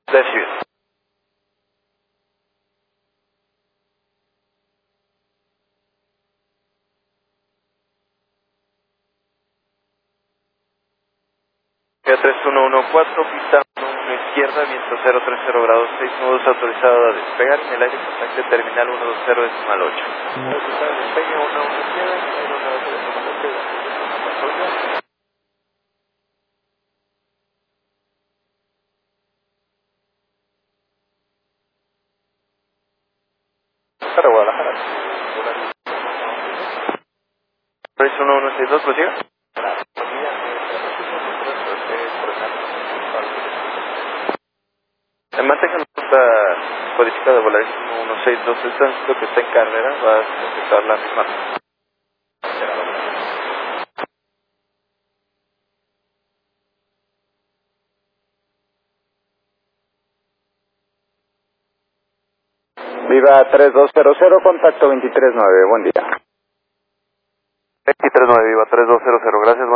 Decir. Vía 3114, pista 1 izquierda, viento 030 grados, 6 nudos, autorizado a despegar. En el aire contacte terminal 120 decimal 8. Despegue 1 izquierda, 1 decimal 8. Para Guadalajara. 1162, ¿prosiga? Mantenga la ruta codificada de Volaris 1162, el tránsito que está en carrera va a efectuar la misma. Viva 3200, contacto 239, buen día. 239, viva 3200, gracias.